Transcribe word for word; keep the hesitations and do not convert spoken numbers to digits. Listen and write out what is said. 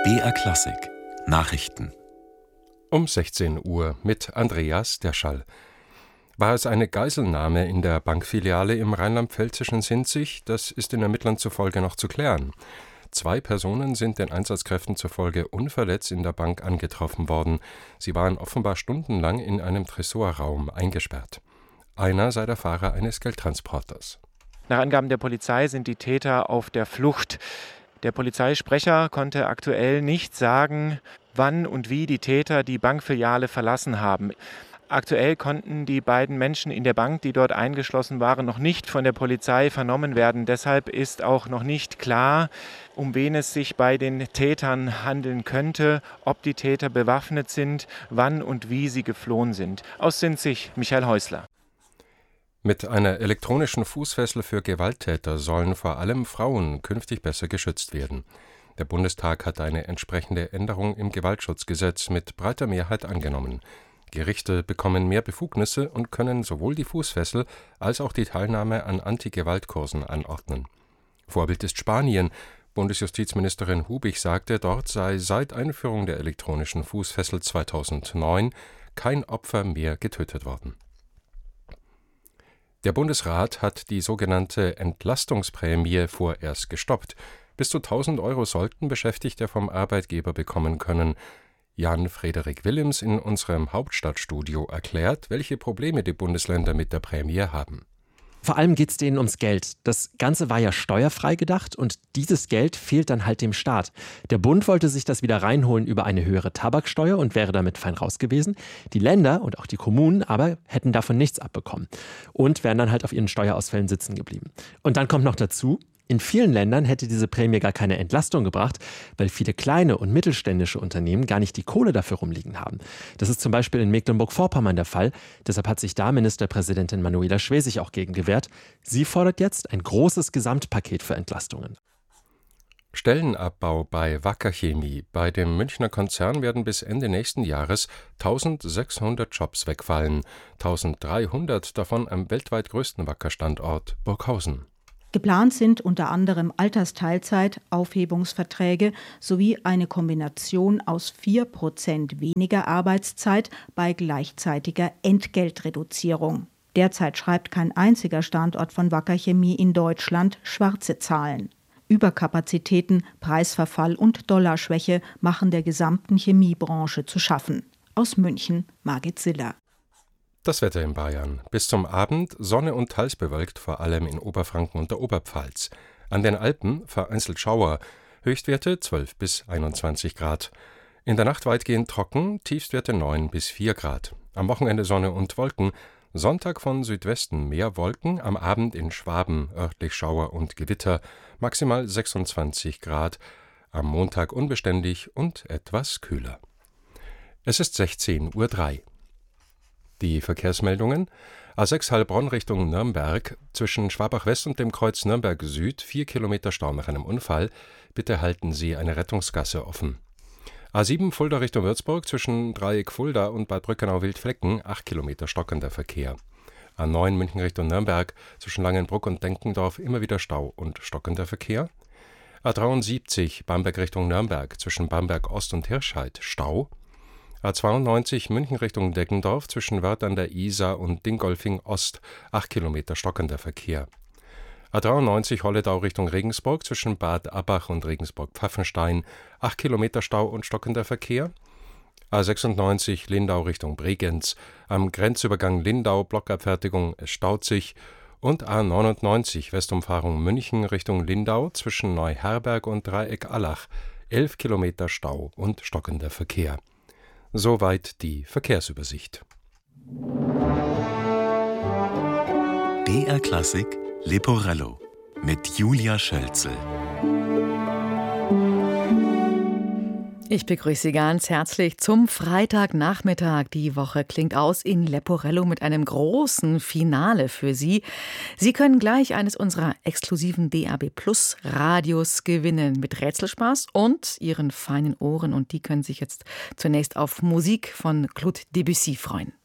B R Klassik Nachrichten um sechzehn Uhr mit Andreas Derschall. War es eine Geiselnahme in der Bankfiliale im rheinland-pfälzischen Sinzig? Das ist den Ermittlern zufolge noch zu klären. Zwei Personen sind den Einsatzkräften zufolge unverletzt in der Bank angetroffen worden. Sie waren offenbar stundenlang in einem Tresorraum eingesperrt. Einer sei der Fahrer eines Geldtransporters. Nach Angaben der Polizei sind die Täter auf der Flucht. Der Polizeisprecher konnte aktuell nicht sagen, wann und wie die Täter die Bankfiliale verlassen haben. Aktuell konnten die beiden Menschen in der Bank, die dort eingeschlossen waren, noch nicht von der Polizei vernommen werden. Deshalb ist auch noch nicht klar, um wen es sich bei den Tätern handeln könnte, ob die Täter bewaffnet sind, wann und wie sie geflohen sind. Aus Sinzig, Michael Häusler. Mit einer elektronischen Fußfessel für Gewalttäter sollen vor allem Frauen künftig besser geschützt werden. Der Bundestag hat eine entsprechende Änderung im Gewaltschutzgesetz mit breiter Mehrheit angenommen. Gerichte bekommen mehr Befugnisse und können sowohl die Fußfessel als auch die Teilnahme an Anti-Gewalt-Kursen anordnen. Vorbild ist Spanien. Bundesjustizministerin Hubich sagte, dort sei seit Einführung der elektronischen Fußfessel zweitausendneun kein Opfer mehr getötet worden. Der Bundesrat hat die sogenannte Entlastungsprämie vorerst gestoppt. Bis zu tausend Euro sollten Beschäftigte vom Arbeitgeber bekommen können. Jan-Frederik Willems in unserem Hauptstadtstudio erklärt, welche Probleme die Bundesländer mit der Prämie haben. Vor allem geht es denen ums Geld. Das Ganze war ja steuerfrei gedacht und dieses Geld fehlt dann halt dem Staat. Der Bund wollte sich das wieder reinholen über eine höhere Tabaksteuer und wäre damit fein raus gewesen. Die Länder und auch die Kommunen aber hätten davon nichts abbekommen und wären dann halt auf ihren Steuerausfällen sitzen geblieben. Und dann kommt noch dazu, in vielen Ländern hätte diese Prämie gar keine Entlastung gebracht, weil viele kleine und mittelständische Unternehmen gar nicht die Kohle dafür rumliegen haben. Das ist zum Beispiel in Mecklenburg-Vorpommern der Fall. Deshalb hat sich da Ministerpräsidentin Manuela Schwesig auch gegen gewehrt. Sie fordert jetzt ein großes Gesamtpaket für Entlastungen. Stellenabbau bei Wacker Chemie. Bei dem Münchner Konzern werden bis Ende nächsten Jahres eintausendsechshundert Jobs wegfallen. eintausenddreihundert davon am weltweit größten Wacker-Standort Burghausen. Geplant sind unter anderem Altersteilzeit, Aufhebungsverträge sowie eine Kombination aus vier Prozent weniger Arbeitszeit bei gleichzeitiger Entgeltreduzierung. Derzeit schreibt kein einziger Standort von Wacker Chemie in Deutschland schwarze Zahlen. Überkapazitäten, Preisverfall und Dollarschwäche machen der gesamten Chemiebranche zu schaffen. Aus München, Margit Siller. Das Wetter in Bayern. Bis zum Abend Sonne und teils bewölkt, vor allem in Oberfranken und der Oberpfalz. An den Alpen vereinzelt Schauer, Höchstwerte zwölf bis einundzwanzig Grad. In der Nacht weitgehend trocken, Tiefstwerte neun bis vier Grad. Am Wochenende Sonne und Wolken, Sonntag von Südwesten mehr Wolken, am Abend in Schwaben örtlich Schauer und Gewitter, maximal sechsundzwanzig Grad, am Montag unbeständig und etwas kühler. Es ist sechzehn Uhr drei. Die Verkehrsmeldungen: A sechs Heilbronn Richtung Nürnberg, zwischen Schwabach-West und dem Kreuz Nürnberg Süd, vier Kilometer Stau nach einem Unfall. Bitte halten Sie eine Rettungsgasse offen. A sieben Fulda Richtung Würzburg, zwischen Dreieck Fulda und Bad Brückenau-Wildflecken, acht Kilometer stockender Verkehr. A neun München Richtung Nürnberg, zwischen Langenbruck und Denkendorf immer wieder Stau und stockender Verkehr. A dreiundsiebzig Bamberg Richtung Nürnberg, zwischen Bamberg Ost und Hirscheid, Stau. A zweiundneunzig München Richtung Deggendorf, zwischen Wörth an der Isar und Dingolfing Ost, acht Kilometer stockender Verkehr. A dreiundneunzig Holledau Richtung Regensburg, zwischen Bad Abbach und Regensburg-Pfaffenstein, acht Kilometer Stau und stockender Verkehr. A sechsundneunzig Lindau Richtung Bregenz, am Grenzübergang Lindau Blockabfertigung, es staut sich. Und A neunundneunzig Westumfahrung München Richtung Lindau, zwischen Neuherberg und Dreieck Allach, elf Kilometer Stau und stockender Verkehr. Soweit die Verkehrsübersicht. B R Klassik Leporello mit Julia Schölzel. Ich begrüße Sie ganz herzlich zum Freitagnachmittag. Die Woche klingt aus in Leporello mit einem großen Finale für Sie. Sie können gleich eines unserer exklusiven D A B Plus Radios gewinnen mit Rätselspaß und Ihren feinen Ohren. Und die können sich jetzt zunächst auf Musik von Claude Debussy freuen.